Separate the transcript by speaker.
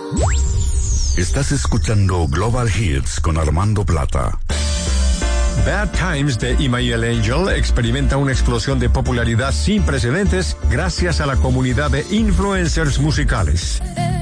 Speaker 1: Estás escuchando Global Hits con Armando Plata.
Speaker 2: Bad Times de Email Angel experimenta una explosión de popularidad sin precedentes gracias a la comunidad de influencers musicales.